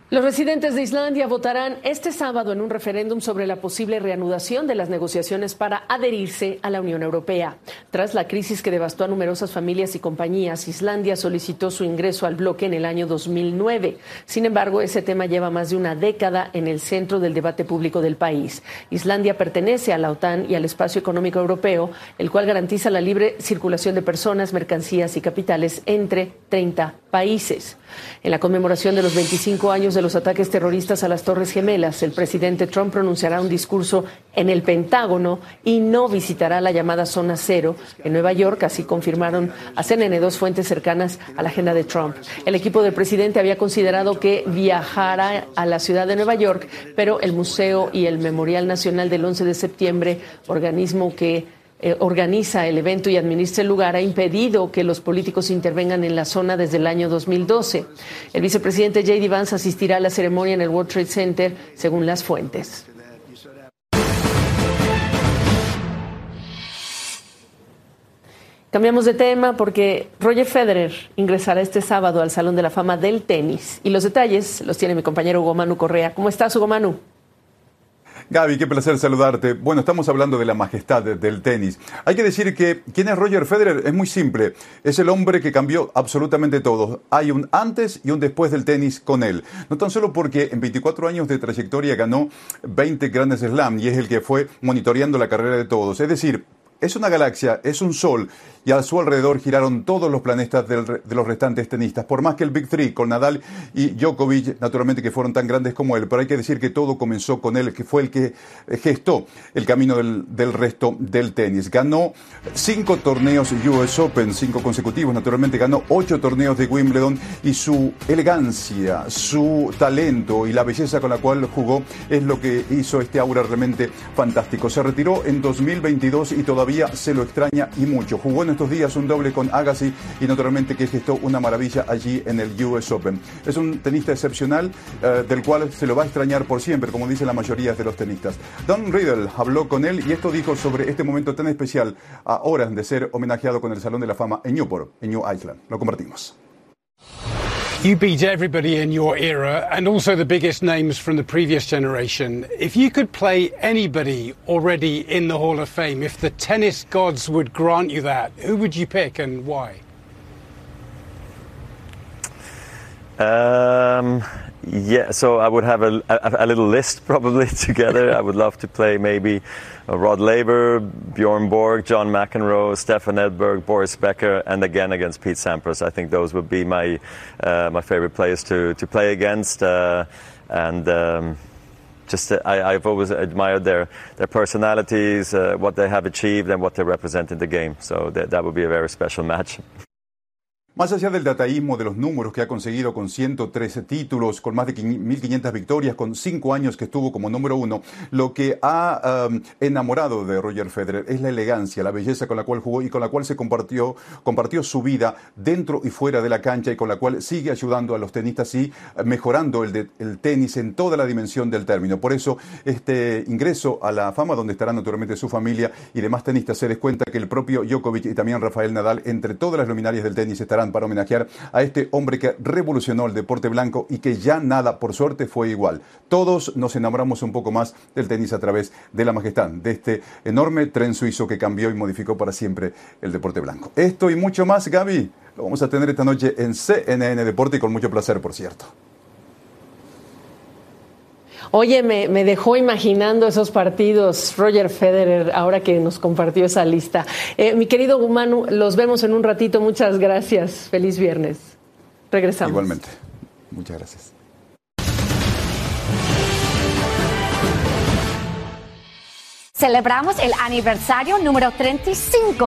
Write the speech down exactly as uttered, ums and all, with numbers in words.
Los residentes de Islandia votarán este sábado en un referéndum sobre la posible reanudación de las negociaciones para adherirse a la Unión Europea. Tras la crisis que devastó a numerosas familias y compañías, Islandia solicitó su ingreso al bloque en el año dos mil nueve. Sin embargo, ese tema lleva más de una década en el centro del debate público del país. Islandia pertenece a la OTAN y al Espacio Económico Europeo, el cual garantiza la libre circulación de personas, mercancías y capitales entre treinta países. En la conmemoración de los veinticinco años de los ataques terroristas a las Torres Gemelas, el presidente Trump pronunciará un discurso en el Pentágono y no visitará la llamada Zona Cero en Nueva York, así confirmaron a C N N dos fuentes cercanas a la agenda de Trump. El equipo del presidente había considerado que viajara a la ciudad de Nueva York, pero el Museo y el Memorial Nacional del once de septiembre, organismo que Eh, organiza el evento y administra el lugar, ha impedido que los políticos intervengan en la zona desde el año dos mil doce. El vicepresidente J D Vance asistirá a la ceremonia en el World Trade Center, según las fuentes. Cambiamos de tema porque Roger Federer ingresará este sábado al Salón de la Fama del Tenis. Y los detalles los tiene mi compañero Hugo Manu Correa. ¿Cómo estás, Hugo Manu? Gaby, qué placer saludarte. Bueno, estamos hablando de la majestad del tenis. Hay que decir que ¿quién es Roger Federer? Es muy simple. Es el hombre que cambió absolutamente todo. Hay un antes y un después del tenis con él. No tan solo porque en veinticuatro años de trayectoria ganó veinte grandes Slam y es el que fue monitoreando la carrera de todos. Es decir, es una galaxia, es un sol, y a su alrededor giraron todos los planetas del, de los restantes tenistas. Por más que el Big Three, con Nadal y Djokovic, naturalmente que fueron tan grandes como él, pero hay que decir que todo comenzó con él, que fue el que gestó el camino del, del resto del tenis. Ganó cinco torneos U S Open, cinco consecutivos, naturalmente ganó ocho torneos de Wimbledon, y su elegancia, su talento y la belleza con la cual jugó es lo que hizo este aura realmente fantástico. Se retiró en dos mil veintidós y todavía se lo extraña y mucho. Jugó en estos días un doble con Agassi y naturalmente que gestó una maravilla allí en el U S Open. Es un tenista excepcional eh, del cual se lo va a extrañar por siempre, como dicen la mayoría de los tenistas. Don Riddle habló con él y esto dijo sobre este momento tan especial a horas de ser homenajeado con el Salón de la Fama en Newport, en New Iceland. Lo compartimos. You beat everybody in your era and also the biggest names from the previous generation. If you could play anybody already in the Hall of Fame, if the tennis gods would grant you that, who would you pick and why? Um, yeah, so I would have a, a, a little list probably together. I would love to play maybe Rod Laver, Bjorn Borg, John McEnroe, Stefan Edberg, Boris Becker, and again against Pete Sampras. I think those would be my uh, my favorite players to to play against. Uh, and um, just uh, I, I've always admired their their personalities, uh, what they have achieved, and what they represent in the game. So that that would be a very special match. Más allá del dataísmo de los números que ha conseguido con ciento trece títulos, con más de mil quinientas victorias, con cinco años que estuvo como número uno, lo que ha um, enamorado de Roger Federer es la elegancia, la belleza con la cual jugó y con la cual se compartió, compartió su vida dentro y fuera de la cancha, y con la cual sigue ayudando a los tenistas y mejorando el, de, el tenis en toda la dimensión del término. Por eso este ingreso a la fama, donde estarán naturalmente su familia y demás tenistas, se des cuenta que el propio Djokovic y también Rafael Nadal, entre todas las luminarias del tenis, estarán para homenajear a este hombre que revolucionó el deporte blanco y que ya nada, por suerte, fue igual. Todos nos enamoramos un poco más del tenis a través de la majestad, de este enorme tren suizo que cambió y modificó para siempre el deporte blanco. Esto y mucho más, Gaby, lo vamos a tener esta noche en C N N Deporte, y con mucho placer, por cierto. Oye, me, me dejó imaginando esos partidos Roger Federer ahora que nos compartió esa lista. Eh, mi querido Manu, los vemos en un ratito. Muchas gracias. Feliz viernes. Regresamos. Igualmente. Muchas gracias. Celebramos el aniversario número treinta y cinco